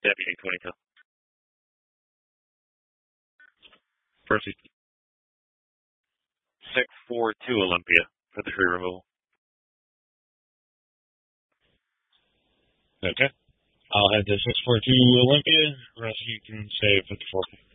Deputy 22. Proceed. 642 Olympia for the tree removal. Okay. I'll head to 642 Olympia. The rest of you can stay at 54.